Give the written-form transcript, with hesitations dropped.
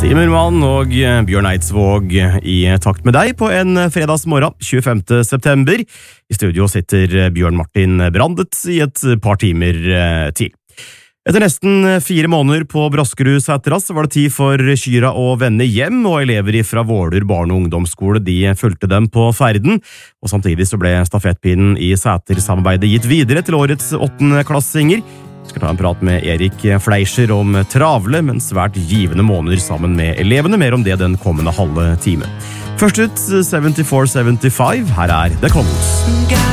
Timmermann og Bjørn Eidsvåg i takt med deg på en fredagsmorgen 25. september. I studio sitter Bjørn Martin Brandet i et par timer til. Etter nesten 4 måneder på Braskerud Sætras var det tid for Kyra å vende hjem, og elever fra Våler barne- og ungdomsskole de fulgte dem på ferden. Og samtidig så ble stafettpinnen i Sæter-samarbeidet gitt videre til årets 8.-klassinger. Vi skal ta en prat med Erik Fleischer om travle, men svært givende måneder sammen med elevene. Mer om det den kommende halve time. Først ut 74-75, her er The Colors.